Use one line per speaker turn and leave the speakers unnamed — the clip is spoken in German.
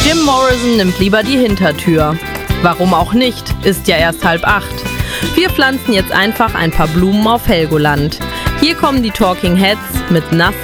Jim Morrison nimmt lieber die Hintertür. Warum auch nicht, ist ja erst 7:30. Wir pflanzen jetzt einfach ein paar Blumen auf Helgoland. Hier kommen die Talking Heads mit Nass